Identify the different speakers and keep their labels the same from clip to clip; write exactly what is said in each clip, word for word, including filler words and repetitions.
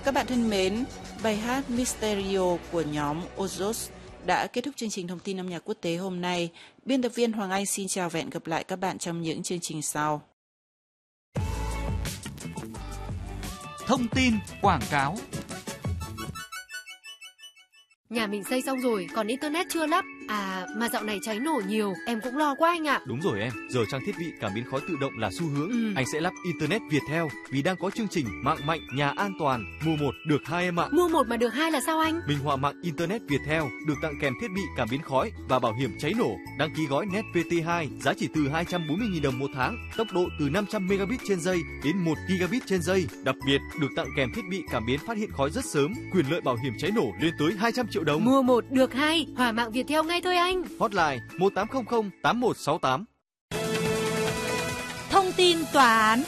Speaker 1: Các bạn thân mến, bài hát Misterio của nhóm Ozos đã kết thúc chương trình thông tin âm nhạc quốc tế hôm nay. Biên tập viên Hoàng Anh xin chào và hẹn gặp lại các bạn trong những chương trình sau.
Speaker 2: Thông tin quảng cáo.
Speaker 3: Nhà mình xây xong rồi, còn internet chưa lắp. À, mà dạo này cháy nổ nhiều, em cũng lo quá anh ạ.
Speaker 4: Đúng rồi em, giờ trang thiết bị cảm biến khói tự động là xu hướng. Ừ. Anh sẽ lắp internet Viettel vì đang có chương trình mạng mạnh, nhà an toàn. Mua một được hai em ạ.
Speaker 3: Mua một mà được hai là sao anh?
Speaker 4: Minh họa mạng internet Viettel được tặng kèm thiết bị cảm biến khói và bảo hiểm cháy nổ. Đăng ký gói Net vê tê hai giá chỉ từ hai trăm bốn mươi nghìn đồng một tháng, tốc độ từ năm trăm megabit trên giây đến một gigabit trên giây. Đặc biệt được tặng kèm thiết bị cảm biến phát hiện khói rất sớm, quyền lợi bảo hiểm cháy nổ lên tới hai trăm triệu đồng.
Speaker 3: Mua một được hai, hỏa mạng Viettel ngay thôi anh.
Speaker 4: Hotline một tám không không tám một sáu tám.
Speaker 5: Thông tin tòa án.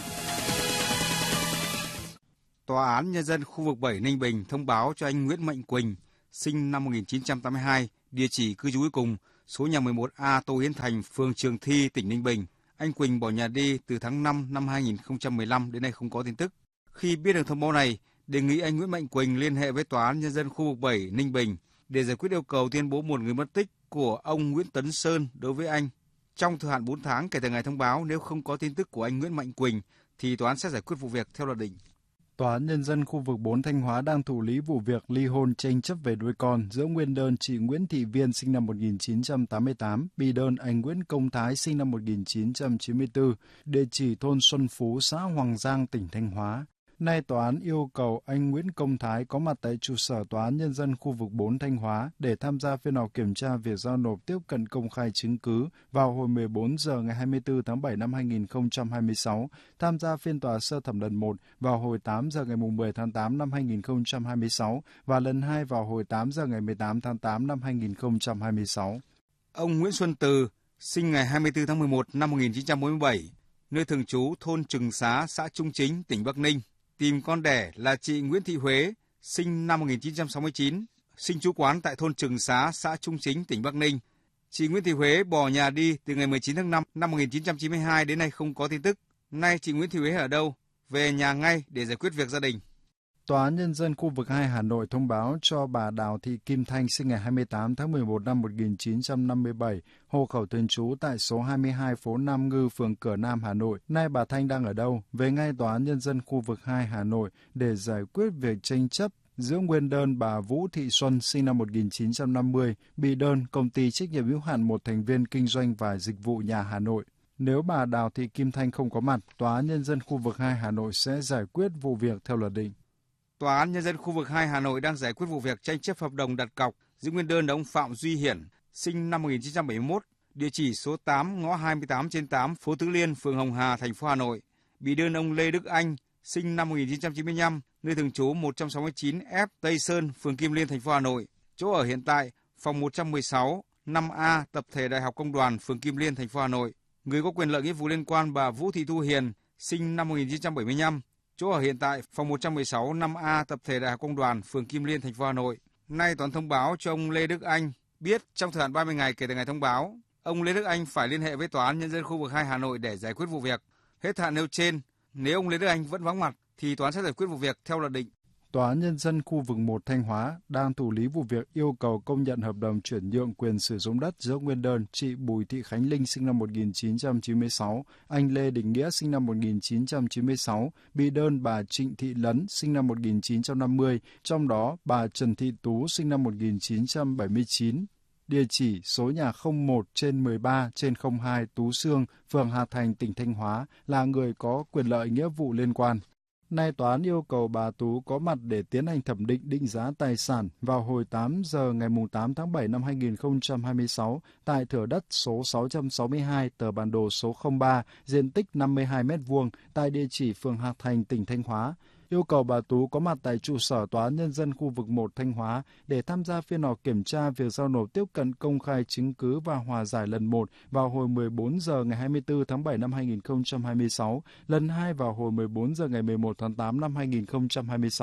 Speaker 6: Tòa án Nhân dân khu vực bảy Ninh Bình thông báo cho anh Nguyễn Mạnh Quỳnh, sinh năm một nghìn chín trăm tám mươi hai, địa chỉ cư trú cuối cùng, số nhà mười một A Tô Hiến Thành, phường Trường Thi, tỉnh Ninh Bình. Anh Quỳnh bỏ nhà đi từ tháng năm năm hai nghìn không trăm mười lăm đến nay không có tin tức. Khi biết được thông báo này, đề nghị anh Nguyễn Mạnh Quỳnh liên hệ với Tòa án Nhân dân khu vực bảy Ninh Bình để giải quyết yêu cầu tuyên bố một người mất tích của ông Nguyễn Tấn Sơn đối với anh. Trong thời hạn bốn tháng kể từ ngày thông báo, nếu không có tin tức của anh Nguyễn Mạnh Quỳnh thì tòa án sẽ giải quyết vụ việc theo luật định.
Speaker 7: Tòa án Nhân dân khu vực bốn Thanh Hóa đang thụ lý vụ việc ly hôn tranh chấp về nuôi con giữa nguyên đơn chị Nguyễn Thị Viên sinh năm một nghìn chín trăm tám mươi tám, bị đơn anh Nguyễn Công Thái sinh năm một nghìn chín trăm chín mươi tư, địa chỉ thôn Xuân Phú, xã Hoàng Giang, tỉnh Thanh Hóa. Nay tòa án yêu cầu anh Nguyễn Công Thái có mặt tại trụ sở Tòa án Nhân dân khu vực bốn Thanh Hóa để tham gia phiên họp kiểm tra việc giao nộp tiếp cận công khai chứng cứ vào hồi mười bốn giờ ngày hai mươi tư tháng bảy năm hai nghìn không trăm hai mươi sáu, tham gia phiên tòa sơ thẩm lần một vào hồi tám giờ ngày mười tháng tám năm hai nghìn không trăm hai mươi sáu và lần hai vào hồi tám giờ ngày mười tám tháng tám năm hai nghìn không trăm hai mươi sáu.
Speaker 6: Ông Nguyễn Xuân Từ, sinh ngày hai mươi tư tháng mười một năm một nghìn chín trăm bốn mươi bảy, nơi thường trú thôn Trừng Xá, xã Trung Chính, tỉnh Bắc Ninh, tìm con đẻ là chị Nguyễn Thị Huế, sinh năm một nghìn chín trăm sáu mươi chín, sinh trú quán tại thôn Trừng Xá, xã Trung Chính, tỉnh Bắc Ninh. Chị Nguyễn Thị Huế bỏ nhà đi từ ngày mười chín tháng năm năm một nghìn chín trăm chín mươi hai đến nay không có tin tức. Nay chị Nguyễn Thị Huế ở đâu? Về nhà ngay để giải quyết việc gia đình.
Speaker 7: Tòa án Nhân dân khu vực hai Hà Nội thông báo cho bà Đào Thị Kim Thanh sinh ngày hai mươi tám tháng mười một năm một nghìn chín trăm năm mươi bảy, hộ khẩu thường trú tại số hai mươi hai phố Nam Ngư, phường Cửa Nam, Hà Nội. Nay bà Thanh đang ở đâu? Về ngay Tòa án Nhân dân khu vực hai Hà Nội để giải quyết việc tranh chấp giữa nguyên đơn bà Vũ Thị Xuân sinh năm một nghìn chín trăm năm mươi, bị đơn công ty trách nhiệm hữu hạn một thành viên kinh doanh và dịch vụ nhà Hà Nội. Nếu bà Đào Thị Kim Thanh không có mặt, Tòa án Nhân dân khu vực hai Hà Nội sẽ giải quyết vụ việc theo luật định.
Speaker 6: Tòa án Nhân dân khu vực hai Hà Nội đang giải quyết vụ việc tranh chấp hợp đồng đặt cọc giữa nguyên đơn là ông Phạm Duy Hiển, sinh năm một nghìn chín trăm bảy mươi mốt, địa chỉ số tám ngõ hai mươi tám trên tám, phố Tứ Liên, phường Hồng Hà, thành phố Hà Nội. Bị đơn ông Lê Đức Anh, sinh năm một nghìn chín trăm chín mươi lăm, nơi thường trú một trăm sáu mươi chín F Tây Sơn, phường Kim Liên, thành phố Hà Nội. Chỗ ở hiện tại phòng một trăm mười sáu, năm A, tập thể Đại học Công đoàn, phường Kim Liên, thành phố Hà Nội. Người có quyền lợi nghĩa vụ liên quan bà Vũ Thị Thu Hiền, sinh năm một nghìn chín trăm bảy mươi lăm. Chỗ ở hiện tại phòng một trăm mười sáu, năm A, tập thể Đại học Công đoàn, phường Kim Liên, thành phố Hà Nội. Nay tòa án thông báo cho ông Lê Đức Anh biết trong thời hạn ba mươi ngày kể từ ngày thông báo, ông Lê Đức Anh phải liên hệ với Tòa án Nhân dân khu vực hai Hà Nội để giải quyết vụ việc. Hết hạn nêu trên, nếu ông Lê Đức Anh vẫn vắng mặt thì tòa án sẽ giải quyết vụ việc theo luật định.
Speaker 7: Tòa án Nhân dân khu vực một Thanh Hóa đang thụ lý vụ việc yêu cầu công nhận hợp đồng chuyển nhượng quyền sử dụng đất giữa nguyên đơn chị Bùi Thị Khánh Linh sinh năm một nghìn chín trăm chín mươi sáu, anh Lê Đình Nghĩa sinh năm một nghìn chín trăm chín mươi sáu, bị đơn bà Trịnh Thị Lấn sinh năm một nghìn chín trăm năm mươi, trong đó bà Trần Thị Tú sinh năm một nghìn chín trăm bảy mươi chín. Địa chỉ số nhà không một trên mười ba trên không hai Tú Xương, phường Hà Thành, tỉnh Thanh Hóa là người có quyền lợi nghĩa vụ liên quan. Nay tòa án yêu cầu bà Tú có mặt để tiến hành thẩm định định giá tài sản vào hồi tám giờ ngày tám tháng bảy năm hai nghìn không trăm hai mươi sáu tại thửa đất số sáu trăm sáu mươi hai, tờ bản đồ số không ba, diện tích năm mươi hai mét vuông tại địa chỉ phường Hà Thành, tỉnh Thanh Hóa. Yêu cầu bà Tú có mặt tại trụ sở Tòa án Nhân dân khu vực một Thanh Hóa để tham gia phiên họp kiểm tra việc giao nộp tiếp cận công khai chứng cứ và hòa giải lần một vào hồi mười bốn giờ ngày hai mươi tư tháng bảy năm hai nghìn không trăm hai mươi sáu, lần hai vào hồi mười bốn giờ ngày mười một tháng tám năm hai nghìn không trăm hai mươi sáu.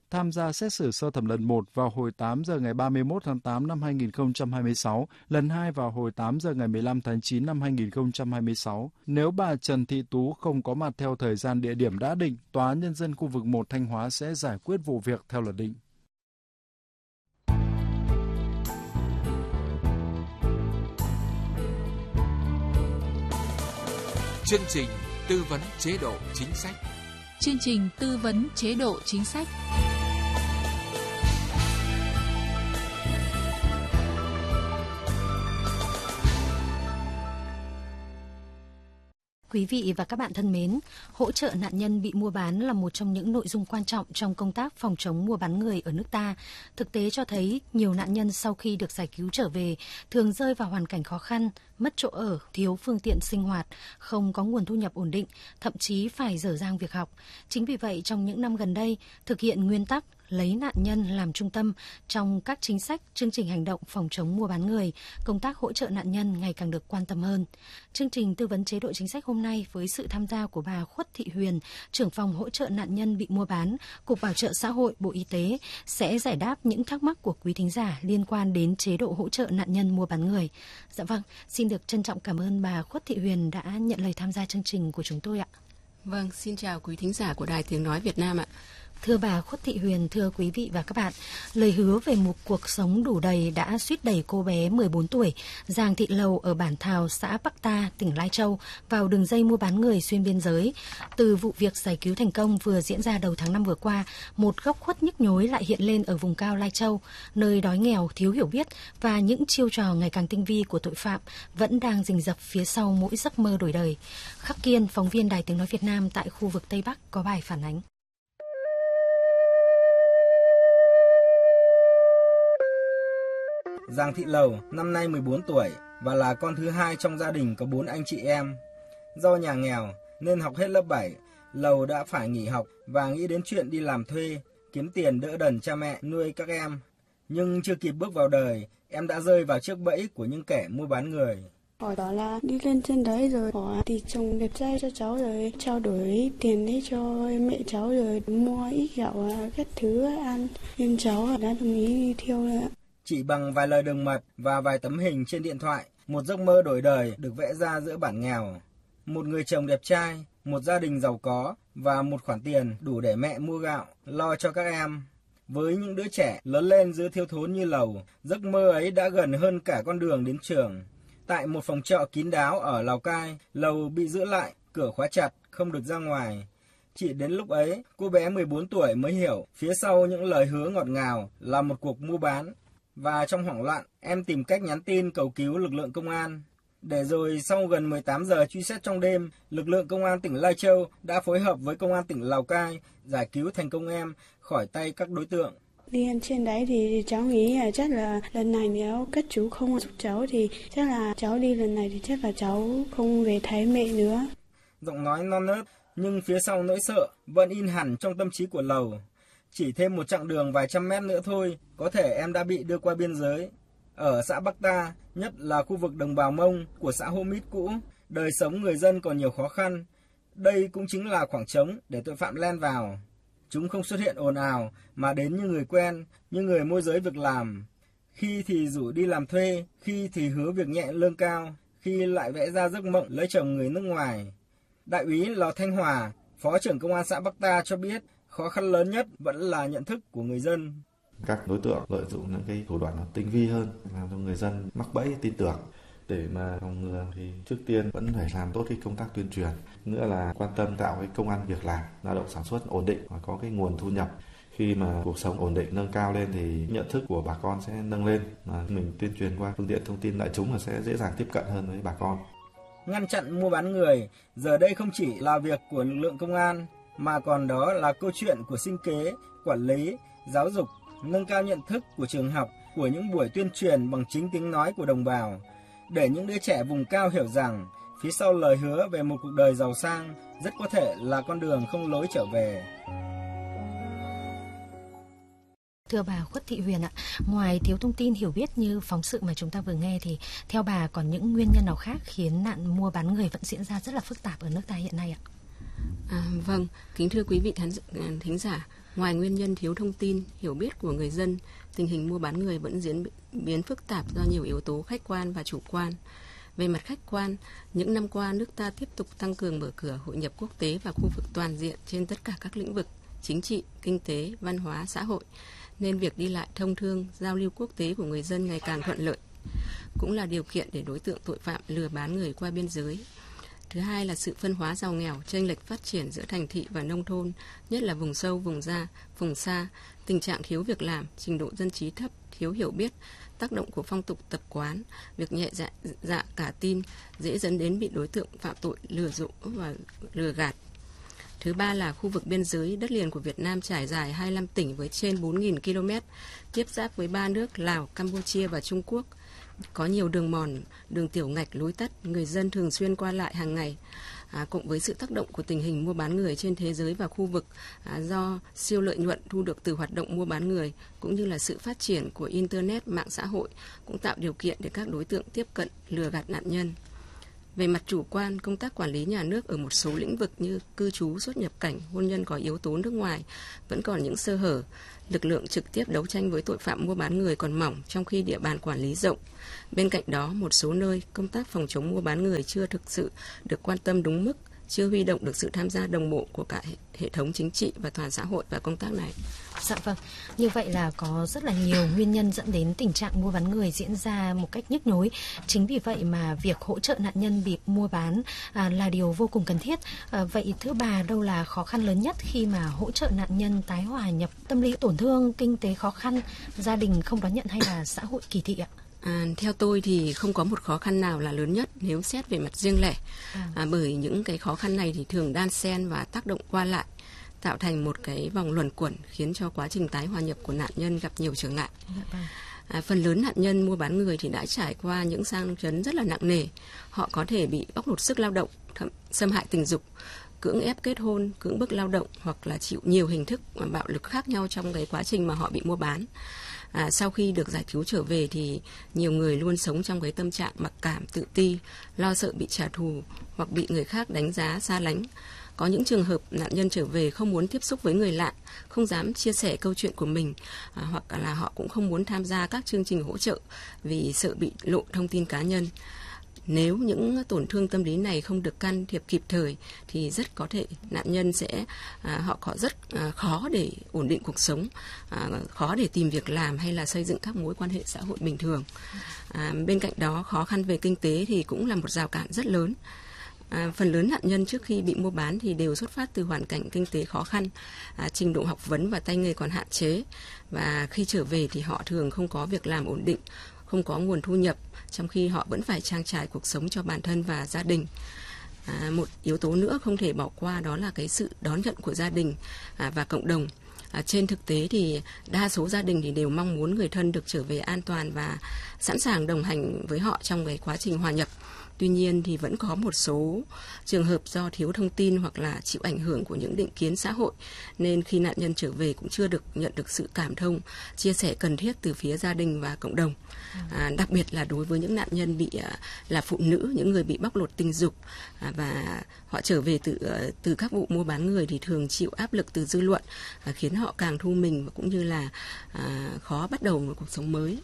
Speaker 7: tham gia xét xử sơ thẩm lần một vào hồi tám giờ ngày ba mươi mốt tháng tám năm hai nghìn không trăm hai mươi sáu, lần hai vào hồi tám giờ ngày mười lăm tháng chín năm hai nghìn không trăm hai mươi sáu. Nếu bà Trần Thị Tú không có mặt theo thời gian địa điểm đã định, Tòa án Nhân dân khu vực một Thanh Hóa sẽ giải quyết vụ việc theo luật định.
Speaker 5: Chương trình tư vấn chế độ chính sách.
Speaker 8: Chương trình tư vấn chế độ chính sách.
Speaker 9: Quý vị và các bạn thân mến, hỗ trợ nạn nhân bị mua bán là một trong những nội dung quan trọng trong công tác phòng chống mua bán người ở nước ta. Thực tế cho thấy nhiều nạn nhân sau khi được giải cứu trở về thường rơi vào hoàn cảnh khó khăn, mất chỗ ở, thiếu phương tiện sinh hoạt, không có nguồn thu nhập ổn định, thậm chí phải dở dang việc học. Chính vì vậy, trong những năm gần đây, thực hiện nguyên tắc lấy nạn nhân làm trung tâm trong các chính sách, chương trình hành động phòng chống mua bán người, công tác hỗ trợ nạn nhân ngày càng được quan tâm hơn. Chương trình tư vấn chế độ chính sách hôm nay với sự tham gia của bà Khuất Thị Huyền, trưởng phòng hỗ trợ nạn nhân bị mua bán, Cục Bảo trợ Xã hội, Bộ Y tế sẽ giải đáp những thắc mắc của quý thính giả liên quan đến chế độ hỗ trợ nạn nhân mua bán người. Dạ vâng, xin được trân trọng cảm ơn bà Khuất Thị Huyền đã nhận lời tham gia chương trình của chúng tôi ạ.
Speaker 10: Vâng, xin chào quý thính giả của Đài Tiếng Nói Việt Nam ạ.
Speaker 9: Thưa bà Khuất Thị Huyền, thưa quý vị và các bạn, lời hứa về một cuộc sống đủ đầy đã suýt đẩy cô bé mười bốn tuổi Giàng Thị Lầu ở bản Thào, xã Bắc Ta, tỉnh Lai Châu vào đường dây mua bán người xuyên biên giới. Từ vụ việc giải cứu thành công vừa diễn ra đầu tháng năm vừa qua, một góc khuất nhức nhối lại hiện lên ở vùng cao Lai Châu, nơi đói nghèo, thiếu hiểu biết và những chiêu trò ngày càng tinh vi của tội phạm vẫn đang rình rập phía sau mỗi giấc mơ đổi đời. Khắc Kiên, phóng viên Đài Tiếng Nói Việt Nam tại khu vực Tây Bắc có bài phản ánh.
Speaker 11: Giàng Thị Lầu năm nay mười bốn tuổi và là con thứ hai trong gia đình có bốn anh chị em. Do nhà nghèo nên học hết lớp bảy, Lầu đã phải nghỉ học và nghĩ đến chuyện đi làm thuê, kiếm tiền đỡ đần cha mẹ nuôi các em. Nhưng chưa kịp bước vào đời, em đã rơi vào chiếc bẫy của những kẻ mua bán người.
Speaker 12: Họ đó là đi lên trên đấy rồi họ thì chồng đẹp trai cho cháu rồi trao đổi tiền đấy cho mẹ cháu rồi mua ít gạo các thứ ăn, nên cháu đã đồng ý đi theo rồi ạ.
Speaker 11: Chỉ bằng vài lời đường mật và vài tấm hình trên điện thoại, một giấc mơ đổi đời được vẽ ra giữa bản nghèo. Một người chồng đẹp trai, một gia đình giàu có và một khoản tiền đủ để mẹ mua gạo, lo cho các em. Với những đứa trẻ lớn lên giữa thiếu thốn như Lầu, giấc mơ ấy đã gần hơn cả con đường đến trường. Tại một phòng trọ kín đáo ở Lào Cai, Lầu bị giữ lại, cửa khóa chặt, không được ra ngoài. Chỉ đến lúc ấy, cô bé mười bốn tuổi mới hiểu phía sau những lời hứa ngọt ngào là một cuộc mua bán. Và trong hoảng loạn, em tìm cách nhắn tin cầu cứu lực lượng công an. Để rồi sau gần mười tám giờ truy xét trong đêm, lực lượng công an tỉnh Lai Châu đã phối hợp với công an tỉnh Lào Cai giải cứu thành công em khỏi tay các đối tượng.
Speaker 12: Đi ăn trên đấy thì cháu nghĩ là chắc là lần này nếu các chú không giúp cháu thì chắc là cháu đi lần này thì chắc là cháu không về thấy mẹ nữa.
Speaker 11: Giọng nói non nớt nhưng phía sau nỗi sợ vẫn in hẳn trong tâm trí của Lầu. Chỉ thêm một chặng đường vài trăm mét nữa thôi, có thể em đã bị đưa qua biên giới. Ở xã Bắc Ta, nhất là khu vực đồng bào Mông của xã Hô Mít cũ, đời sống người dân còn nhiều khó khăn. Đây cũng chính là khoảng trống để tội phạm len vào. Chúng không xuất hiện ồn ào mà đến như người quen, như người môi giới việc làm. Khi thì rủ đi làm thuê, khi thì hứa việc nhẹ lương cao, khi lại vẽ ra giấc mộng lấy chồng người nước ngoài. Đại úy Lò Thanh Hòa, Phó trưởng Công an xã Bắc Ta cho biết, khó khăn lớn nhất vẫn là nhận thức của người dân.
Speaker 13: Các đối tượng lợi dụng những cái thủ đoạn tinh vi hơn, làm cho người dân mắc bẫy tin tưởng. Để mà phòng ngừa thì trước tiên vẫn phải làm tốt cái công tác tuyên truyền, nữa là quan tâm tạo cái công ăn việc làm, lao động sản xuất ổn định và có cái nguồn thu nhập. Khi mà cuộc sống ổn định nâng cao lên thì nhận thức của bà con sẽ nâng lên, mà mình tuyên truyền qua phương tiện thông tin đại chúng là sẽ dễ dàng tiếp cận hơn với bà con.
Speaker 11: Ngăn chặn mua bán người giờ đây không chỉ là việc của lực lượng công an, mà còn đó là câu chuyện của sinh kế, quản lý, giáo dục, nâng cao nhận thức của trường học, của những buổi tuyên truyền bằng chính tiếng nói của đồng bào, để những đứa trẻ vùng cao hiểu rằng phía sau lời hứa về một cuộc đời giàu sang rất có thể là con đường không lối trở về.
Speaker 9: Thưa bà Khuất Thị Huyền ạ, ngoài thiếu thông tin hiểu biết như phóng sự mà chúng ta vừa nghe thì theo bà còn những nguyên nhân nào khác khiến nạn mua bán người vẫn diễn ra rất là phức tạp ở nước ta hiện nay ạ?
Speaker 10: À, vâng, kính thưa quý vị thính, thính giả, Ngoài nguyên nhân thiếu thông tin, hiểu biết của người dân, tình hình mua bán người vẫn diễn biến phức tạp do nhiều yếu tố khách quan và chủ quan. Về mặt khách quan, những năm qua nước ta tiếp tục tăng cường mở cửa hội nhập quốc tế và khu vực toàn diện trên tất cả các lĩnh vực chính trị, kinh tế, văn hóa, xã hội, nên việc đi lại thông thương, giao lưu quốc tế của người dân ngày càng thuận lợi, cũng là điều kiện để đối tượng tội phạm lừa bán người qua biên giới. Thứ hai là sự phân hóa giàu nghèo, chênh lệch phát triển giữa thành thị và nông thôn, nhất là vùng sâu, vùng xa, vùng xa, tình trạng thiếu việc làm, trình độ dân trí thấp, thiếu hiểu biết, tác động của phong tục tập quán, việc nhẹ dạ, dạ cả tin dễ dẫn đến bị đối tượng phạm tội lừa dối và lừa gạt. Thứ ba là khu vực biên giới, đất liền của Việt Nam trải dài hai mươi lăm tỉnh với trên bốn nghìn ki lô mét, tiếp giáp với ba nước Lào, Campuchia và Trung Quốc. Có nhiều đường mòn, đường tiểu ngạch, lối tắt, người dân thường xuyên qua lại hàng ngày. À, cộng với sự tác động của tình hình mua bán người trên thế giới và khu vực à, do siêu lợi nhuận thu được từ hoạt động mua bán người, cũng như là sự phát triển của Internet, mạng xã hội cũng tạo điều kiện để các đối tượng tiếp cận, lừa gạt nạn nhân. Về mặt chủ quan, công tác quản lý nhà nước ở một số lĩnh vực như cư trú, xuất nhập cảnh, hôn nhân có yếu tố nước ngoài vẫn còn những sơ hở. Lực lượng trực tiếp đấu tranh với tội phạm mua bán người còn mỏng trong khi địa bàn quản lý rộng. Bên cạnh đó, một số nơi công tác phòng chống mua bán người chưa thực sự được quan tâm đúng mức, chưa huy động được sự tham gia đồng bộ của cả hệ thống chính trị và toàn xã hội vào công tác này.
Speaker 9: Dạ vâng, như vậy là có rất là nhiều nguyên nhân dẫn đến tình trạng mua bán người diễn ra một cách nhức nhối. Chính vì vậy mà việc hỗ trợ nạn nhân bị mua bán à, là điều vô cùng cần thiết. À, vậy thưa bà, đâu là khó khăn lớn nhất khi mà hỗ trợ nạn nhân tái hòa nhập, tâm lý tổn thương, kinh tế khó khăn, gia đình không đón nhận hay là xã hội kỳ thị ạ?
Speaker 10: À, theo tôi thì không có một khó khăn nào là lớn nhất nếu xét về mặt riêng lẻ, à. À, bởi những cái khó khăn này thì thường đan xen và tác động qua lại, tạo thành một cái vòng luẩn quẩn khiến cho quá trình tái hòa nhập của nạn nhân gặp nhiều trở ngại. À, phần lớn nạn nhân mua bán người thì đã trải qua những sang chấn rất là nặng nề. Họ có thể bị bóc lột sức lao động, thậm, xâm hại tình dục, cưỡng ép kết hôn, cưỡng bức lao động hoặc là chịu nhiều hình thức bạo lực khác nhau trong cái quá trình mà họ bị mua bán. À, sau khi được giải cứu trở về thì nhiều người luôn sống trong cái tâm trạng mặc cảm, tự ti, lo sợ bị trả thù hoặc bị người khác đánh giá, xa lánh. Có những trường hợp nạn nhân trở về không muốn tiếp xúc với người lạ, không dám chia sẻ câu chuyện của mình, à, hoặc là họ cũng không muốn tham gia các chương trình hỗ trợ vì sợ bị lộ thông tin cá nhân. Nếu những tổn thương tâm lý này không được can thiệp kịp thời thì rất có thể nạn nhân sẽ à, họ có rất à, khó để ổn định cuộc sống, à, khó để tìm việc làm hay là xây dựng các mối quan hệ xã hội bình thường. À, bên cạnh đó, khó khăn về kinh tế thì cũng là một rào cản rất lớn. À, phần lớn nạn nhân trước khi bị mua bán thì đều xuất phát từ hoàn cảnh kinh tế khó khăn, à, trình độ học vấn và tay nghề còn hạn chế, và khi trở về thì họ thường không có việc làm ổn định, không có nguồn thu nhập, trong khi họ vẫn phải trang trải cuộc sống cho bản thân và gia đình. À, một yếu tố nữa không thể bỏ qua đó là cái sự đón nhận của gia đình à, và cộng đồng. À, trên thực tế thì đa số gia đình thì đều mong muốn người thân được trở về an toàn và sẵn sàng đồng hành với họ trong cái quá trình hòa nhập. Tuy nhiên thì vẫn có một số trường hợp do thiếu thông tin hoặc là chịu ảnh hưởng của những định kiến xã hội, nên khi nạn nhân trở về cũng chưa được nhận được sự cảm thông, chia sẻ cần thiết từ phía gia đình và cộng đồng. À, đặc biệt là đối với những nạn nhân bị là phụ nữ, những người bị bóc lột tình dục, à, và họ trở về từ từ các vụ mua bán người thì thường chịu áp lực từ dư luận, à, khiến họ càng thu mình và cũng như là à, khó bắt đầu một cuộc sống mới.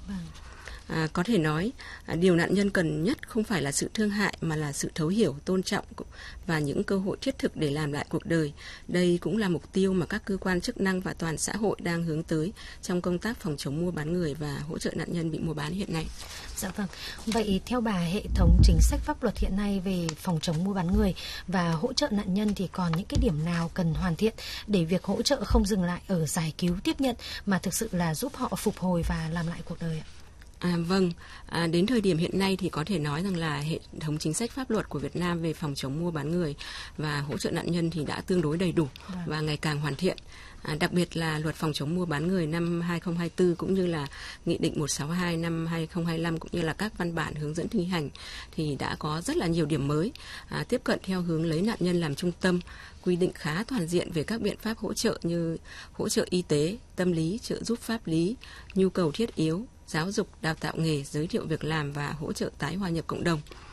Speaker 10: À, có thể nói à, điều nạn nhân cần nhất không phải là sự thương hại mà là sự thấu hiểu, tôn trọng và những cơ hội thiết thực để làm lại cuộc đời. Đây cũng là mục tiêu mà các cơ quan chức năng và toàn xã hội đang hướng tới trong công tác phòng chống mua bán người và hỗ trợ nạn nhân bị mua bán hiện nay.
Speaker 9: Dạ vâng. Vậy theo bà, hệ thống chính sách pháp luật hiện nay về phòng chống mua bán người và hỗ trợ nạn nhân thì còn những cái điểm nào cần hoàn thiện để việc hỗ trợ không dừng lại ở giải cứu, tiếp nhận mà thực sự là giúp họ phục hồi và làm lại cuộc đời ạ?
Speaker 10: À, vâng, à, đến thời điểm hiện nay thì có thể nói rằng là hệ thống chính sách pháp luật của Việt Nam về phòng chống mua bán người và hỗ trợ nạn nhân thì đã tương đối đầy đủ và ngày càng hoàn thiện. À, đặc biệt là luật phòng chống mua bán người năm hai không hai tư cũng như là Nghị định một trăm sáu mươi hai năm hai không hai lăm cũng như là các văn bản hướng dẫn thi hành thì đã có rất là nhiều điểm mới, à, tiếp cận theo hướng lấy nạn nhân làm trung tâm, quy định khá toàn diện về các biện pháp hỗ trợ như hỗ trợ y tế, tâm lý, trợ giúp pháp lý, nhu cầu thiết yếu, giáo dục, đào tạo nghề, giới thiệu việc làm và hỗ trợ tái hòa nhập cộng đồng.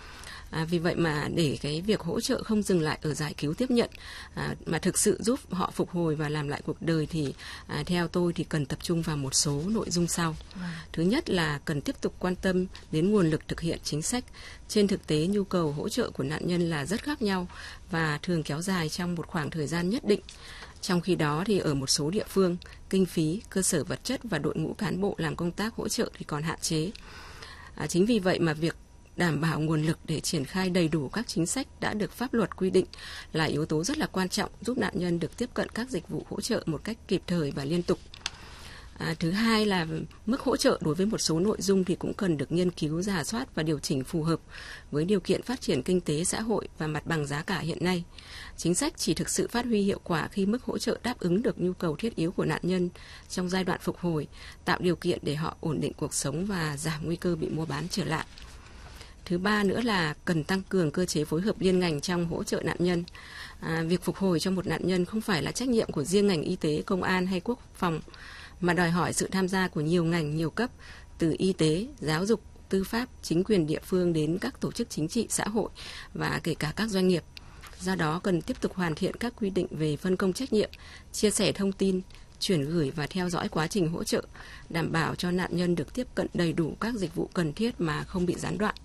Speaker 10: À, vì vậy mà để cái việc hỗ trợ không dừng lại ở giải cứu tiếp nhận à, mà thực sự giúp họ phục hồi và làm lại cuộc đời thì à, theo tôi thì cần tập trung vào một số nội dung sau. À. Thứ nhất là cần tiếp tục quan tâm đến nguồn lực thực hiện chính sách. Trên thực tế nhu cầu hỗ trợ của nạn nhân là rất khác nhau và thường kéo dài trong một khoảng thời gian nhất định. Trong khi đó thì ở một số địa phương, kinh phí, cơ sở vật chất và đội ngũ cán bộ làm công tác hỗ trợ thì còn hạn chế. À, chính vì vậy mà việc đảm bảo nguồn lực để triển khai đầy đủ các chính sách đã được pháp luật quy định là yếu tố rất là quan trọng giúp nạn nhân được tiếp cận các dịch vụ hỗ trợ một cách kịp thời và liên tục. À, thứ hai là mức hỗ trợ đối với một số nội dung thì cũng cần được nghiên cứu, rà soát và điều chỉnh phù hợp với điều kiện phát triển kinh tế xã hội và mặt bằng giá cả hiện nay. Chính sách chỉ thực sự phát huy hiệu quả khi mức hỗ trợ đáp ứng được nhu cầu thiết yếu của nạn nhân trong giai đoạn phục hồi, tạo điều kiện để họ ổn định cuộc sống và giảm nguy cơ bị mua bán trở lại. Thứ ba nữa là cần tăng cường cơ chế phối hợp liên ngành trong hỗ trợ nạn nhân. À, việc phục hồi cho một nạn nhân không phải là trách nhiệm của riêng ngành y tế, công an hay quốc phòng, mà đòi hỏi sự tham gia của nhiều ngành, nhiều cấp, từ y tế, giáo dục, tư pháp, chính quyền địa phương đến các tổ chức chính trị, xã hội và kể cả các doanh nghiệp. Do đó cần tiếp tục hoàn thiện các quy định về phân công trách nhiệm, chia sẻ thông tin, chuyển gửi và theo dõi quá trình hỗ trợ, đảm bảo cho nạn nhân được tiếp cận đầy đủ các dịch vụ cần thiết mà không bị gián đoạn.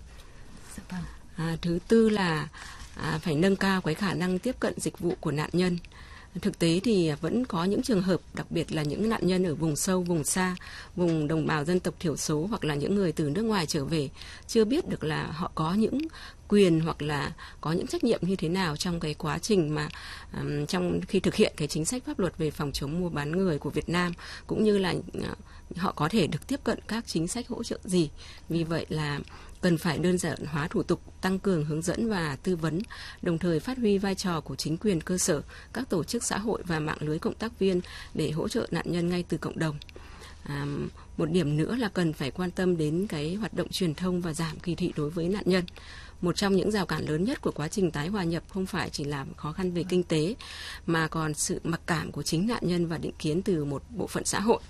Speaker 10: À, thứ tư là à, phải nâng cao cái khả năng tiếp cận dịch vụ của nạn nhân. Thực tế thì vẫn có những trường hợp, đặc biệt là những nạn nhân ở vùng sâu, vùng xa, vùng đồng bào dân tộc thiểu số hoặc là những người từ nước ngoài trở về, chưa biết được là họ có những quyền hoặc là có những trách nhiệm như thế nào trong cái quá trình mà um, trong khi thực hiện cái chính sách pháp luật về phòng chống mua bán người của Việt Nam, cũng như là uh, họ có thể được tiếp cận các chính sách hỗ trợ gì. Vì vậy là cần phải đơn giản hóa thủ tục, tăng cường hướng dẫn và tư vấn, đồng thời phát huy vai trò của chính quyền cơ sở, các tổ chức xã hội và mạng lưới cộng tác viên để hỗ trợ nạn nhân ngay từ cộng đồng. À, một điểm nữa là cần phải quan tâm đến cái hoạt động truyền thông và giảm kỳ thị đối với nạn nhân. Một trong những rào cản lớn nhất của quá trình tái hòa nhập không phải chỉ là khó khăn về kinh tế, mà còn sự mặc cảm của chính nạn nhân và định kiến từ một bộ phận xã hội.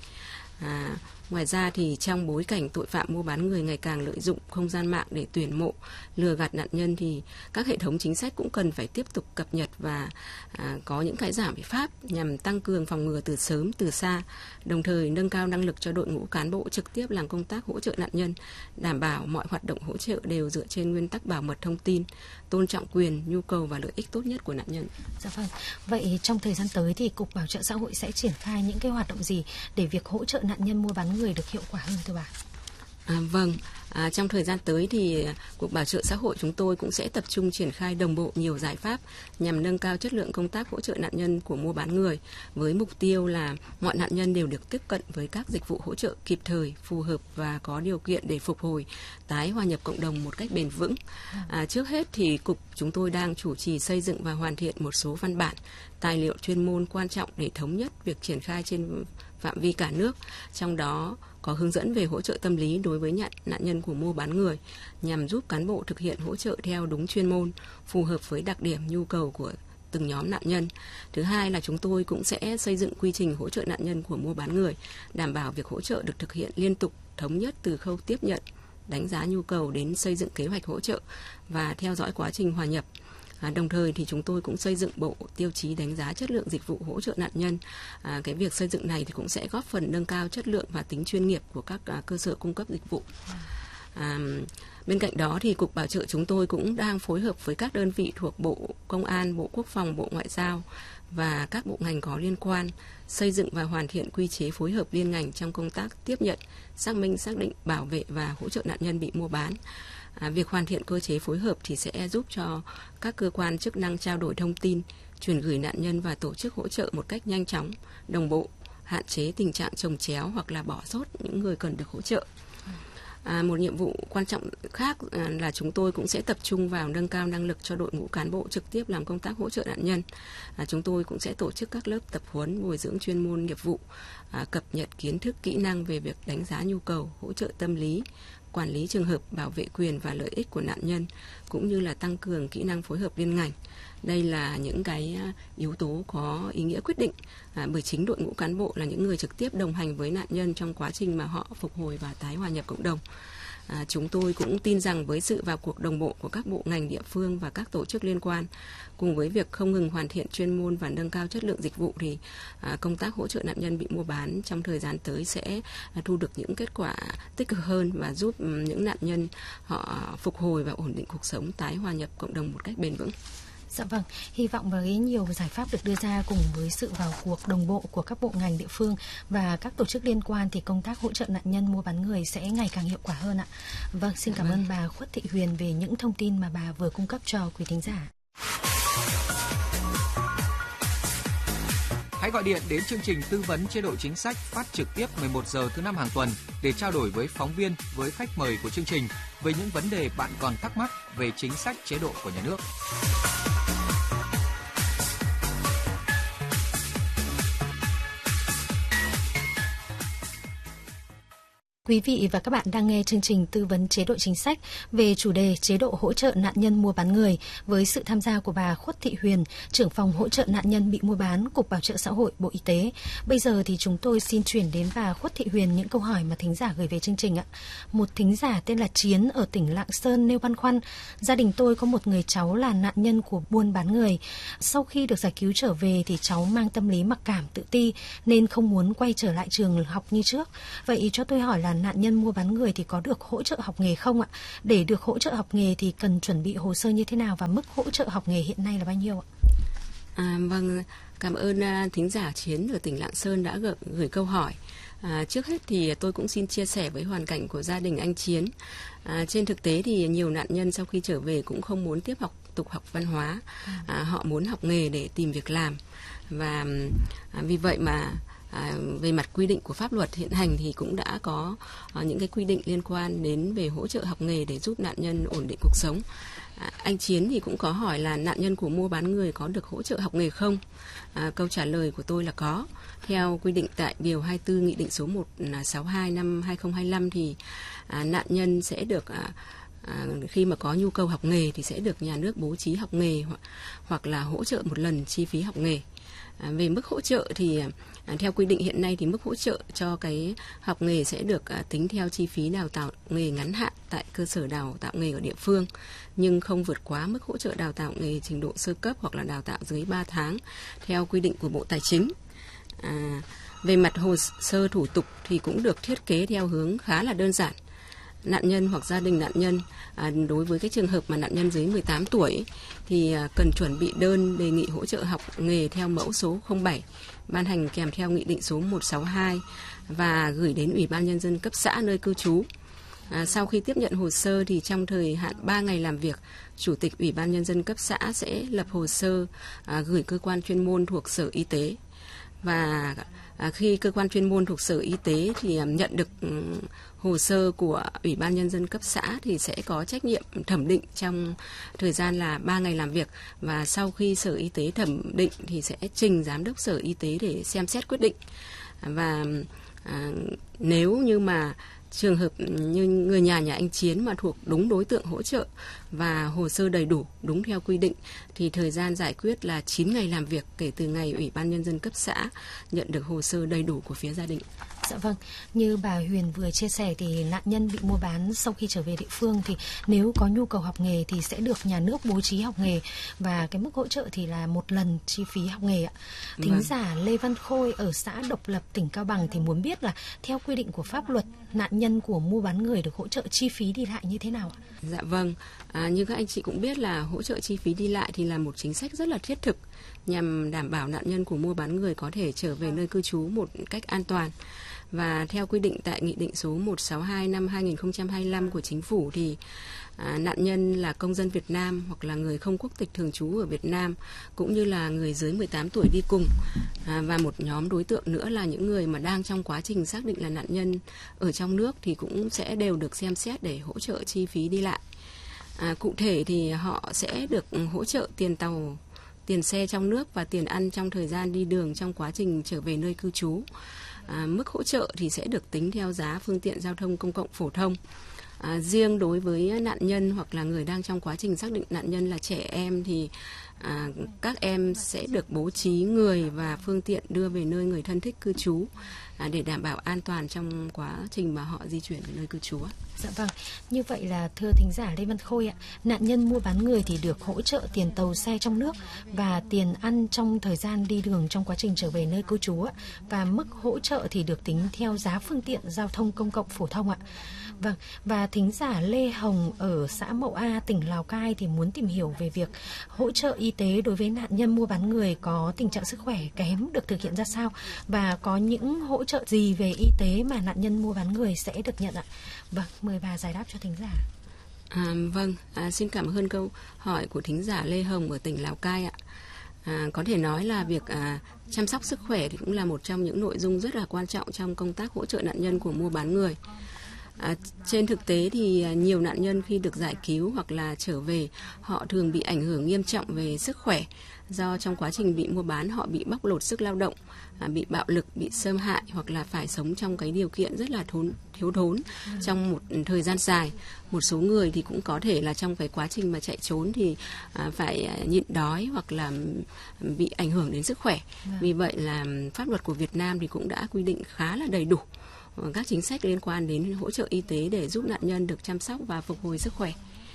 Speaker 10: À, ngoài ra thì trong bối cảnh tội phạm mua bán người ngày càng lợi dụng không gian mạng để tuyển mộ, lừa gạt nạn nhân thì các hệ thống chính sách cũng cần phải tiếp tục cập nhật và à, có những cái giải pháp nhằm tăng cường phòng ngừa từ sớm, từ xa, đồng thời nâng cao năng lực cho đội ngũ cán bộ trực tiếp làm công tác hỗ trợ nạn nhân, đảm bảo mọi hoạt động hỗ trợ đều dựa trên nguyên tắc bảo mật thông tin, tôn trọng quyền, nhu cầu và lợi ích tốt nhất của nạn nhân.
Speaker 9: Dạ vâng. Vậy trong thời gian tới thì Cục Bảo trợ xã hội sẽ triển khai những cái hoạt động gì để việc hỗ trợ nạn nhân mua bán người được hiệu quả hơn thưa bà?
Speaker 10: À, vâng, à, trong thời gian tới thì Cục Bảo trợ xã hội chúng tôi cũng sẽ tập trung triển khai đồng bộ nhiều giải pháp nhằm nâng cao chất lượng công tác hỗ trợ nạn nhân của mua bán người, với mục tiêu là mọi nạn nhân đều được tiếp cận với các dịch vụ hỗ trợ kịp thời, phù hợp và có điều kiện để phục hồi, tái hòa nhập cộng đồng một cách bền vững. À, trước hết thì Cục chúng tôi đang chủ trì xây dựng và hoàn thiện một số văn bản, tài liệu chuyên môn quan trọng để thống nhất việc triển khai trên phạm vi cả nước, trong đó có hướng dẫn về hỗ trợ tâm lý đối với nạn, nạn nhân của mua bán người, nhằm giúp cán bộ thực hiện hỗ trợ theo đúng chuyên môn, phù hợp với đặc điểm nhu cầu của từng nhóm nạn nhân. Thứ hai là chúng tôi cũng sẽ xây dựng quy trình hỗ trợ nạn nhân của mua bán người, đảm bảo việc hỗ trợ được thực hiện liên tục, thống nhất từ khâu tiếp nhận, đánh giá nhu cầu đến xây dựng kế hoạch hỗ trợ và theo dõi quá trình hòa nhập. À, đồng thời thì chúng tôi cũng xây dựng bộ tiêu chí đánh giá chất lượng dịch vụ hỗ trợ nạn nhân. À, cái việc xây dựng này thì cũng sẽ góp phần nâng cao chất lượng và tính chuyên nghiệp của các à, cơ sở cung cấp dịch vụ. À, bên cạnh đó thì Cục Bảo trợ chúng tôi cũng đang phối hợp với các đơn vị thuộc Bộ Công an, Bộ Quốc phòng, Bộ Ngoại giao và các bộ ngành có liên quan, xây dựng và hoàn thiện quy chế phối hợp liên ngành trong công tác tiếp nhận, xác minh, xác định, bảo vệ và hỗ trợ nạn nhân bị mua bán. À, việc hoàn thiện cơ chế phối hợp thì sẽ giúp cho các cơ quan chức năng trao đổi thông tin, chuyển gửi nạn nhân và tổ chức hỗ trợ một cách nhanh chóng, đồng bộ, hạn chế tình trạng chồng chéo hoặc là bỏ sót những người cần được hỗ trợ. À, một nhiệm vụ quan trọng khác à, là chúng tôi cũng sẽ tập trung vào nâng cao năng lực cho đội ngũ cán bộ trực tiếp làm công tác hỗ trợ nạn nhân. À, chúng tôi cũng sẽ tổ chức các lớp tập huấn, bồi dưỡng chuyên môn nghiệp vụ, à, cập nhật kiến thức, kỹ năng về việc đánh giá nhu cầu, hỗ trợ tâm lý, quản lý trường hợp, bảo vệ quyền và lợi ích của nạn nhân, cũng như là tăng cường kỹ năng phối hợp liên ngành. Đây là những cái yếu tố có ý nghĩa quyết định, à, bởi chính đội ngũ cán bộ là những người trực tiếp đồng hành với nạn nhân trong quá trình mà họ phục hồi và tái hòa nhập cộng đồng. À, chúng tôi cũng tin rằng với sự vào cuộc đồng bộ của các bộ ngành địa phương và các tổ chức liên quan, cùng với việc không ngừng hoàn thiện chuyên môn và nâng cao chất lượng dịch vụ, thì à, công tác hỗ trợ nạn nhân bị mua bán trong thời gian tới sẽ à, thu được những kết quả tích cực hơn và giúp um, những nạn nhân họ phục hồi và ổn định cuộc sống, tái hòa nhập cộng đồng một cách bền vững.
Speaker 9: Dạ vâng, hy vọng với nhiều giải pháp được đưa ra cùng với sự vào cuộc đồng bộ của các bộ ngành địa phương và các tổ chức liên quan thì công tác hỗ trợ nạn nhân mua bán người sẽ ngày càng hiệu quả hơn ạ. Vâng, xin cảm ơn bà Khuất Thị Huyền về những thông tin mà bà vừa cung cấp cho quý thính giả.
Speaker 2: Hãy gọi điện đến chương trình tư vấn chế độ chính sách phát trực tiếp mười một giờ thứ năm hàng tuần để trao đổi với phóng viên, với khách mời của chương trình về những vấn đề bạn còn thắc mắc về chính sách chế độ của nhà nước.
Speaker 9: Quý vị và các bạn đang nghe chương trình tư vấn chế độ chính sách về chủ đề chế độ hỗ trợ nạn nhân mua bán người với sự tham gia của bà Khuất Thị Huyền, trưởng phòng hỗ trợ nạn nhân bị mua bán, Cục Bảo trợ Xã hội, Bộ Y tế. Bây giờ thì chúng tôi xin chuyển đến bà Khuất Thị Huyền những câu hỏi mà thính giả gửi về chương trình ạ. Một thính giả tên là Chiến ở tỉnh Lạng Sơn nêu băn khoăn: gia đình tôi có một người cháu là nạn nhân của buôn bán người. Sau khi được giải cứu trở về thì cháu mang tâm lý mặc cảm, tự ti nên không muốn quay trở lại trường học như trước. Vậy cho tôi hỏi là nạn nhân mua bán người thì có được hỗ trợ học nghề không ạ? Để được hỗ trợ học nghề thì cần chuẩn bị hồ sơ như thế nào và mức hỗ trợ học nghề hiện nay là bao nhiêu ạ?
Speaker 10: À, vâng, cảm ơn uh, thính giả Chiến ở tỉnh Lạng Sơn đã gửi, gửi câu hỏi. À, trước hết thì tôi cũng xin chia sẻ với hoàn cảnh của gia đình anh Chiến. À, trên thực tế thì nhiều nạn nhân sau khi trở về cũng không muốn tiếp học tục học văn hóa, à, họ muốn học nghề để tìm việc làm, và à, vì vậy mà À, về mặt quy định của pháp luật hiện hành thì cũng đã có à, những cái quy định liên quan đến về hỗ trợ học nghề để giúp nạn nhân ổn định cuộc sống. À, anh Chiến thì cũng có hỏi là nạn nhân của mua bán người có được hỗ trợ học nghề không? À, câu trả lời của tôi là có. Theo quy định tại điều hai mươi tư Nghị định số một trăm sáu mươi hai năm hai nghìn không trăm hai mươi lăm thì à, nạn nhân sẽ được à, À, khi mà có nhu cầu học nghề thì sẽ được nhà nước bố trí học nghề hoặc, hoặc là hỗ trợ một lần chi phí học nghề. À, về mức hỗ trợ thì à, theo quy định hiện nay thì mức hỗ trợ cho cái học nghề sẽ được à, tính theo chi phí đào tạo nghề ngắn hạn tại cơ sở đào tạo nghề ở địa phương, nhưng không vượt quá mức hỗ trợ đào tạo nghề trình độ sơ cấp hoặc là đào tạo dưới ba tháng theo quy định của Bộ Tài chính. À, về mặt hồ sơ thủ tục thì cũng được thiết kế theo hướng khá là đơn giản. Nạn nhân hoặc gia đình nạn nhân, à, đối với cái trường hợp mà nạn nhân dưới mười tám tuổi thì à, cần chuẩn bị đơn đề nghị hỗ trợ học nghề theo mẫu số không bảy ban hành kèm theo Nghị định số một trăm sáu mươi hai và gửi đến Ủy ban Nhân dân cấp xã nơi cư trú. À, sau khi tiếp nhận hồ sơ thì trong thời hạn ba ngày làm việc, Chủ tịch Ủy ban Nhân dân cấp xã sẽ lập hồ sơ à, gửi cơ quan chuyên môn thuộc Sở Y tế. Và à, khi cơ quan chuyên môn thuộc Sở Y tế thì um, nhận được um, hồ sơ của Ủy ban Nhân dân cấp xã thì sẽ có trách nhiệm thẩm định trong thời gian là ba ngày làm việc, và sau khi Sở Y tế thẩm định thì sẽ trình Giám đốc Sở Y tế để xem xét quyết định. Và à, nếu như mà trường hợp như người nhà nhà anh Chiến mà thuộc đúng đối tượng hỗ trợ và hồ sơ đầy đủ đúng theo quy định thì thời gian giải quyết là chín ngày làm việc kể từ ngày Ủy ban Nhân dân cấp xã nhận được hồ sơ đầy đủ của phía gia đình.
Speaker 9: Dạ vâng, như bà Huyền vừa chia sẻ thì nạn nhân bị mua bán sau khi trở về địa phương thì nếu có nhu cầu học nghề thì sẽ được nhà nước bố trí học nghề, và cái mức hỗ trợ thì là một lần chi phí học nghề ạ. Thính vâng. giả Lê Văn Khôi ở xã Độc Lập, tỉnh Cao Bằng thì muốn biết là theo quy định của pháp luật, nạn nhân của mua bán người được hỗ trợ chi phí đi lại như thế nào ạ?
Speaker 10: Dạ vâng, à, như các anh chị cũng biết là hỗ trợ chi phí đi lại thì là một chính sách rất là thiết thực nhằm đảm bảo nạn nhân của mua bán người có thể trở về nơi cư trú một cách an toàn. Và theo quy định tại Nghị định số một trăm sáu mươi hai năm hai nghìn không trăm hai mươi lăm của Chính phủ thì à, nạn nhân là công dân Việt Nam hoặc là người không quốc tịch thường trú ở Việt Nam, cũng như là người dưới mười tám tuổi đi cùng, à, và một nhóm đối tượng nữa là những người mà đang trong quá trình xác định là nạn nhân ở trong nước thì cũng sẽ đều được xem xét để hỗ trợ chi phí đi lại. À, cụ thể thì họ sẽ được hỗ trợ tiền tàu, tiền xe trong nước và tiền ăn trong thời gian đi đường trong quá trình trở về nơi cư trú. À, mức hỗ trợ thì sẽ được tính theo giá phương tiện giao thông công cộng phổ thông. À, riêng đối với nạn nhân hoặc là người đang trong quá trình xác định nạn nhân là trẻ em thì À, các em sẽ được bố trí người và phương tiện đưa về nơi người thân thích cư trú à, để đảm bảo an toàn trong quá trình mà họ di chuyển về nơi cư trú.
Speaker 9: Dạ vâng, như vậy là thưa thính giả Lê Văn Khôi ạ, nạn nhân mua bán người thì được hỗ trợ tiền tàu xe trong nước và tiền ăn trong thời gian đi đường trong quá trình trở về nơi cư trú ạ, và mức hỗ trợ thì được tính theo giá phương tiện giao thông công cộng phổ thông ạ. Vâng, và thính giả Lê Hồng ở xã Mậu A, tỉnh Lào Cai thì muốn tìm hiểu về việc hỗ trợ y tế đối với nạn nhân mua bán người có tình trạng sức khỏe kém được thực hiện ra sao, và có những hỗ trợ gì về y tế mà nạn nhân mua bán người sẽ được nhận ạ. Vâng, mời bà giải đáp cho thính giả.
Speaker 10: À, vâng, à, xin cảm ơn câu hỏi của thính giả Lê Hồng ở tỉnh Lào Cai ạ. À, có thể nói là việc à, chăm sóc sức khỏe thì cũng là một trong những nội dung rất là quan trọng trong công tác hỗ trợ nạn nhân của mua bán người. À, trên thực tế thì nhiều nạn nhân khi được giải cứu hoặc là trở về, họ thường bị ảnh hưởng nghiêm trọng về sức khỏe do trong quá trình bị mua bán họ bị bóc lột sức lao động, à, bị bạo lực, bị xâm hại hoặc là phải sống trong cái điều kiện rất là thốn, thiếu thốn ừ. trong một thời gian dài. Một số người thì cũng có thể là trong cái quá trình mà chạy trốn thì à, phải nhịn đói hoặc là bị ảnh hưởng đến sức khỏe. Ừ. Vì vậy là pháp luật của Việt Nam thì cũng đã quy định khá là đầy đủ các chính sách liên quan đến hỗ trợ y tế để giúp nạn nhân được chăm sóc và phục hồi sức khỏe.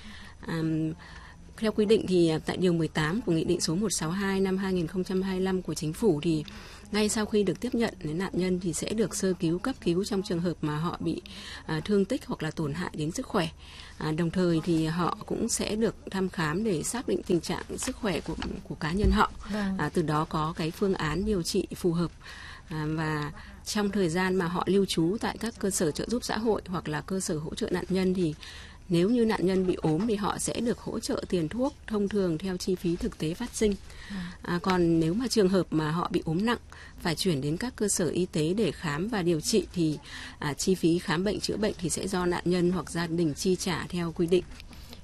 Speaker 10: À, theo quy định thì tại điều mười tám của Nghị định số một trăm sáu mươi hai năm hai nghìn không trăm hai mươi lăm của Chính phủ thì ngay sau khi được tiếp nhận, nạn nhân thì sẽ được sơ cứu, cấp cứu trong trường hợp mà họ bị à, thương tích hoặc là tổn hại đến sức khỏe. À, đồng thời thì họ cũng sẽ được thăm khám để xác định tình trạng sức khỏe của của cá nhân họ. Vâng. À, từ đó có cái phương án điều trị phù hợp. À, và trong thời gian mà họ lưu trú tại các cơ sở trợ giúp xã hội hoặc là cơ sở hỗ trợ nạn nhân thì nếu như nạn nhân bị ốm thì họ sẽ được hỗ trợ tiền thuốc thông thường theo chi phí thực tế phát sinh. À, còn nếu mà trường hợp mà họ bị ốm nặng phải chuyển đến các cơ sở y tế để khám và điều trị thì à, chi phí khám bệnh chữa bệnh thì sẽ do nạn nhân hoặc gia đình chi trả theo quy định.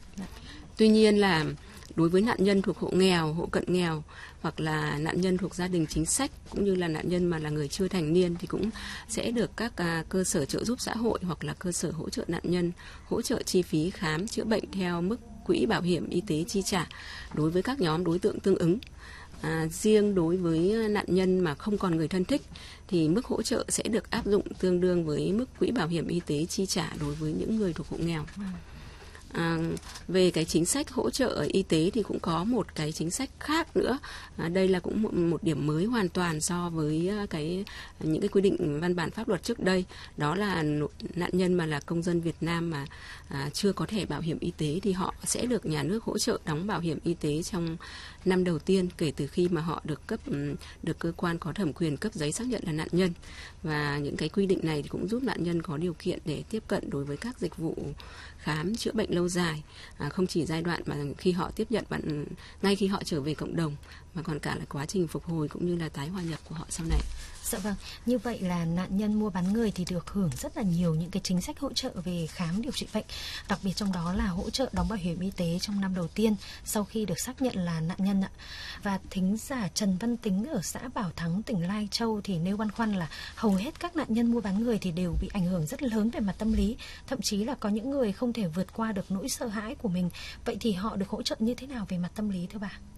Speaker 10: Tuy nhiên là đối với nạn nhân thuộc hộ nghèo, hộ cận nghèo hoặc là nạn nhân thuộc gia đình chính sách cũng như là nạn nhân mà là người chưa thành niên thì cũng sẽ được các à, cơ sở trợ giúp xã hội hoặc là cơ sở hỗ trợ nạn nhân hỗ trợ chi phí khám chữa bệnh theo mức quỹ bảo hiểm y tế chi trả đối với các nhóm đối tượng tương ứng. À, riêng đối với nạn nhân mà không còn người thân thích thì mức hỗ trợ sẽ được áp dụng tương đương với mức quỹ bảo hiểm y tế chi trả đối với những người thuộc hộ nghèo. À, về cái chính sách hỗ trợ y tế thì cũng có một cái chính sách khác nữa. À, đây là cũng một, một điểm mới hoàn toàn so với cái những cái quy định văn bản pháp luật trước đây. Đó là nạn nhân mà là công dân Việt Nam mà à, chưa có thẻ bảo hiểm y tế thì họ sẽ được nhà nước hỗ trợ đóng bảo hiểm y tế trong năm đầu tiên kể từ khi mà họ được cấp được cơ quan có thẩm quyền cấp giấy xác nhận là nạn nhân. Và những cái quy định này thì cũng giúp nạn nhân có điều kiện để tiếp cận đối với các dịch vụ khám chữa bệnh lâu dài, à, không chỉ giai đoạn mà khi họ tiếp nhận bạn ngay khi họ trở về cộng đồng mà còn cả là quá trình phục hồi cũng như là tái hòa nhập của họ sau này.
Speaker 9: Dạ vâng, như vậy là nạn nhân mua bán người thì được hưởng rất là nhiều những cái chính sách hỗ trợ về khám điều trị bệnh, đặc biệt trong đó là hỗ trợ đóng bảo hiểm y tế trong năm đầu tiên sau khi được xác nhận là nạn nhân ạ. Và thính giả Trần Văn Tính ở xã Bảo Thắng, tỉnh Lai Châu thì nêu băn khoăn là hầu hết các nạn nhân mua bán người thì đều bị ảnh hưởng rất lớn về mặt tâm lý, thậm chí là có những người không thể vượt qua được nỗi sợ hãi của mình. Vậy thì họ được hỗ trợ như thế nào về mặt tâm lý thưa bà?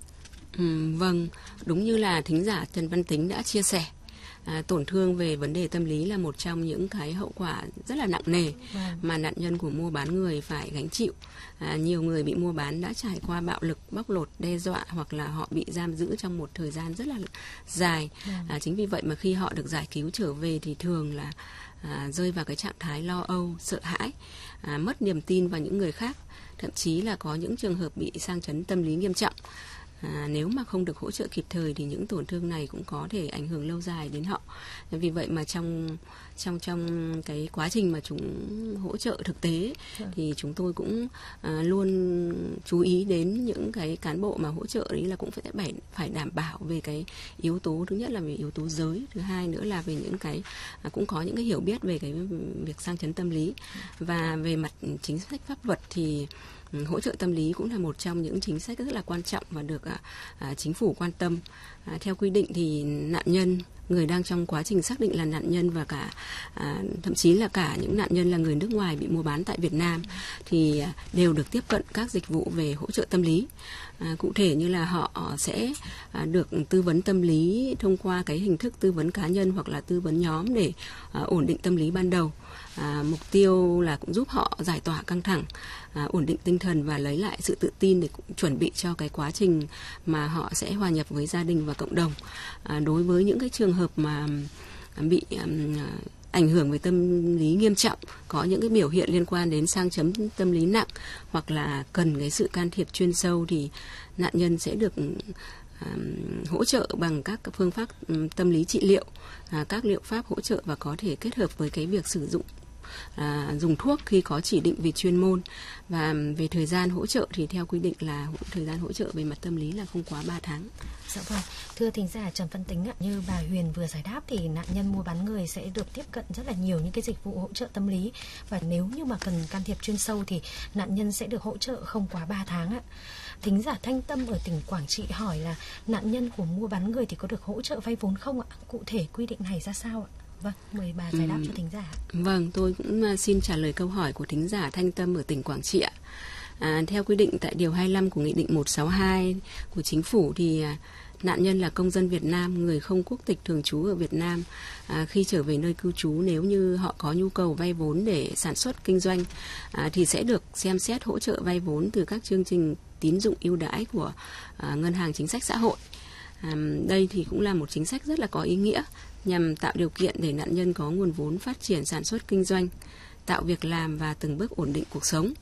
Speaker 10: Ừ, vâng, đúng như là thính giả Trần Văn Tính đã chia sẻ. À, tổn thương về vấn đề tâm lý là một trong những cái hậu quả rất là nặng nề vâng. mà nạn nhân của mua bán người phải gánh chịu. À, nhiều người bị mua bán đã trải qua bạo lực, bóc lột, đe dọa hoặc là họ bị giam giữ trong một thời gian rất là dài. Vâng. À, chính vì vậy mà khi họ được giải cứu trở về thì thường là à, rơi vào cái trạng thái lo âu, sợ hãi, à, mất niềm tin vào những người khác, thậm chí là có những trường hợp bị sang chấn tâm lý nghiêm trọng. À, nếu mà không được hỗ trợ kịp thời thì những tổn thương này cũng có thể ảnh hưởng lâu dài đến họ. Vì vậy mà trong trong trong cái quá trình mà chúng hỗ trợ thực tế thì chúng tôi cũng à, luôn chú ý đến những cái cán bộ mà hỗ trợ đấy là cũng phải phải đảm bảo về cái yếu tố, thứ nhất là về yếu tố giới, thứ hai nữa là về những cái à, cũng có những cái hiểu biết về cái việc sang chấn tâm lý. Và về mặt chính sách pháp luật thì hỗ trợ tâm lý cũng là một trong những chính sách rất là quan trọng và được à, à, chính phủ quan tâm. À, theo quy định thì nạn nhân, người đang trong quá trình xác định là nạn nhân và cả à, thậm chí là cả những nạn nhân là người nước ngoài bị mua bán tại Việt Nam thì à, đều được tiếp cận các dịch vụ về hỗ trợ tâm lý. À, cụ thể như là họ sẽ à, được tư vấn tâm lý thông qua cái hình thức tư vấn cá nhân hoặc là tư vấn nhóm để à, ổn định tâm lý ban đầu. À, mục tiêu là cũng giúp họ giải tỏa căng thẳng, à, ổn định tinh thần và lấy lại sự tự tin để chuẩn bị cho cái quá trình mà họ sẽ hòa nhập với gia đình và cộng đồng. À, đối với những cái trường hợp mà bị um, ảnh hưởng về tâm lý nghiêm trọng, có những cái biểu hiện liên quan đến sang chấn tâm lý nặng hoặc là cần cái sự can thiệp chuyên sâu thì nạn nhân sẽ được Um, hỗ trợ bằng các phương pháp um, tâm lý trị liệu, uh, các liệu pháp hỗ trợ và có thể kết hợp với cái việc sử dụng À, dùng thuốc khi có chỉ định về chuyên môn. Và về thời gian hỗ trợ thì theo quy định là thời gian hỗ trợ về mặt tâm lý là không quá ba tháng.
Speaker 9: Dạ vâng, thưa thính giả Trần Văn Tính ạ, như bà Huyền vừa giải đáp thì nạn nhân mua bán người sẽ được tiếp cận rất là nhiều những cái dịch vụ hỗ trợ tâm lý, và nếu như mà cần can thiệp chuyên sâu thì nạn nhân sẽ được hỗ trợ không quá ba tháng ạ. Thính giả Thanh Tâm ở tỉnh Quảng Trị hỏi là nạn nhân của mua bán người thì có được hỗ trợ vay vốn không ạ? Cụ thể quy định này ra sao ạ? Vâng, mời bà giải đáp ừ, cho thính giả.
Speaker 10: Vâng, tôi cũng xin trả lời câu hỏi của thính giả Thanh Tâm ở tỉnh Quảng Trị ạ. À, theo quy định tại điều hai mươi lăm của Nghị định một trăm sáu mươi hai của Chính phủ thì à, nạn nhân là công dân Việt Nam, người không quốc tịch thường trú ở Việt Nam, à, khi trở về nơi cư trú, nếu như họ có nhu cầu vay vốn để sản xuất kinh doanh à, thì sẽ được xem xét hỗ trợ vay vốn từ các chương trình tín dụng ưu đãi của à, Ngân hàng Chính sách Xã hội. À, đây thì cũng là một chính sách rất là có ý nghĩa nhằm tạo điều kiện để nạn nhân có nguồn vốn phát triển sản xuất kinh doanh, tạo việc làm và từng bước ổn định cuộc sống.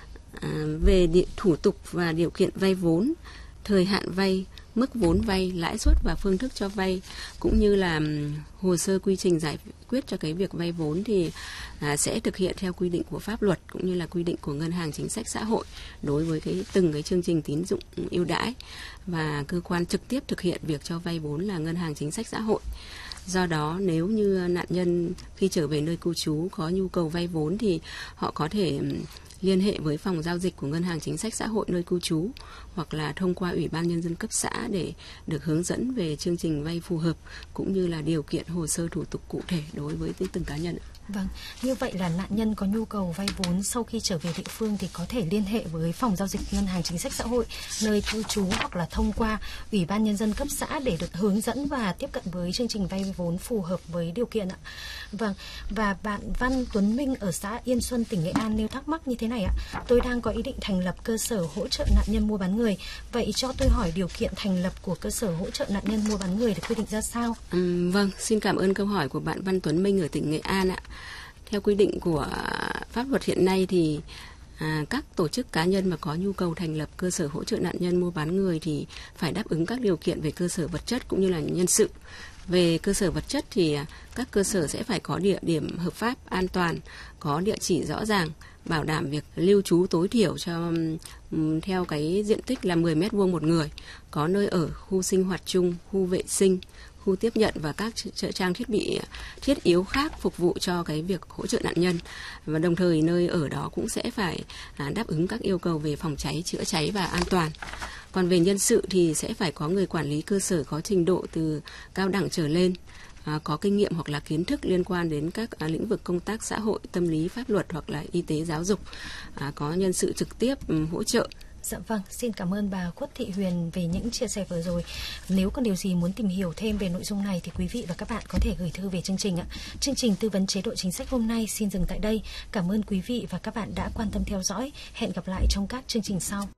Speaker 10: À, về địa, thủ tục và điều kiện vay vốn, thời hạn vay, mức vốn vay, lãi suất và phương thức cho vay, cũng như là hồ sơ quy trình giải quyết cho cái việc vay vốn thì à, sẽ thực hiện theo quy định của pháp luật cũng như là quy định của Ngân hàng Chính sách Xã hội đối với cái từng cái chương trình tín dụng ưu đãi, và cơ quan trực tiếp thực hiện việc cho vay vốn là Ngân hàng Chính sách Xã hội. Do đó, nếu như nạn nhân khi trở về nơi cư trú có nhu cầu vay vốn thì họ có thể liên hệ với phòng giao dịch của Ngân hàng Chính sách Xã hội nơi cư trú hoặc là thông qua Ủy ban Nhân dân cấp xã để được hướng dẫn về chương trình vay phù hợp cũng như là điều kiện hồ sơ thủ tục cụ thể đối với từng cá nhân.
Speaker 9: Vâng, như vậy là nạn nhân có nhu cầu vay vốn sau khi trở về địa phương thì có thể liên hệ với phòng giao dịch Ngân hàng Chính sách Xã hội nơi cư trú hoặc là thông qua Ủy ban Nhân dân cấp xã để được hướng dẫn và tiếp cận với chương trình vay vốn phù hợp với điều kiện ạ. Vâng, và bạn Văn Tuấn Minh ở xã Yên Xuân, tỉnh Nghệ An nêu thắc mắc như thế này ạ. Tôi đang có ý định thành lập cơ sở hỗ trợ nạn nhân mua bán người. Vậy cho tôi hỏi điều kiện thành lập của cơ sở hỗ trợ nạn nhân mua bán người được quy định ra sao?
Speaker 10: Ừ, vâng, xin cảm ơn câu hỏi của bạn Văn Tuấn Minh ở tỉnh Nghệ An ạ. Theo quy định của pháp luật hiện nay thì à, các tổ chức cá nhân mà có nhu cầu thành lập cơ sở hỗ trợ nạn nhân mua bán người thì phải đáp ứng các điều kiện về cơ sở vật chất cũng như là nhân sự. Về cơ sở vật chất thì các cơ sở sẽ phải có địa điểm hợp pháp, an toàn, có địa chỉ rõ ràng, bảo đảm việc lưu trú tối thiểu cho um, theo cái diện tích là mười mét vuông một người, có nơi ở, khu sinh hoạt chung, khu vệ sinh, khu tiếp nhận và các trợ trang thiết bị thiết yếu khác phục vụ cho cái việc hỗ trợ nạn nhân. Và đồng thời nơi ở đó cũng sẽ phải à, đáp ứng các yêu cầu về phòng cháy, chữa cháy và an toàn. Còn về nhân sự thì sẽ phải có người quản lý cơ sở có trình độ từ cao đẳng trở lên, à, có kinh nghiệm hoặc là kiến thức liên quan đến các à, lĩnh vực công tác xã hội, tâm lý, pháp luật hoặc là y tế, giáo dục, à, có nhân sự trực tiếp um, hỗ trợ.
Speaker 9: Dạ vâng, xin cảm ơn bà Khuất Thị Huyền về những chia sẻ vừa rồi. Nếu còn điều gì muốn tìm hiểu thêm về nội dung này thì quý vị và các bạn có thể gửi thư về chương trình ạ. Chương trình tư vấn chế độ chính sách hôm nay xin dừng tại đây. Cảm ơn quý vị và các bạn đã quan tâm theo dõi. Hẹn gặp lại trong các chương trình sau.